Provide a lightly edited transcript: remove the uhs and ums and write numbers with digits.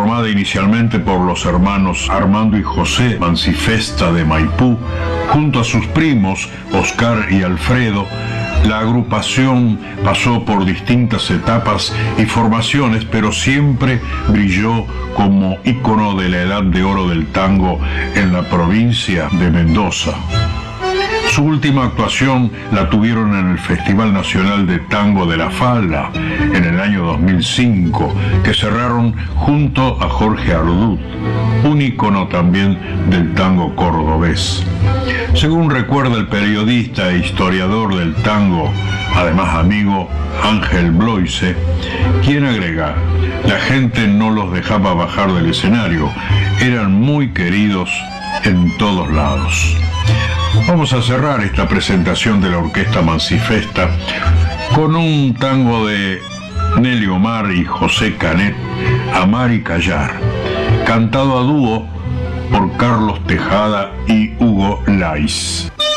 formada inicialmente por los hermanos Armando y José Mancifesta de Maipú, junto a sus primos Oscar y Alfredo, la agrupación pasó por distintas etapas y formaciones, pero siempre brilló como ícono de la edad de oro del tango en la provincia de Mendoza. Su última actuación la tuvieron en el Festival Nacional de Tango de La Falda en el año 2005, que cerraron junto a Jorge Ardud, un ícono también del tango cordobés. Según recuerda el periodista e historiador del tango, además amigo, Ángel Bloise, quien agrega: la gente no los dejaba bajar del escenario, eran muy queridos en todos lados. Vamos a cerrar esta presentación de la Orquesta Mancifesta con un tango de Nelly Omar y José Canet, Amar y Callar, cantado a dúo por Carlos Tejada y Hugo Lais.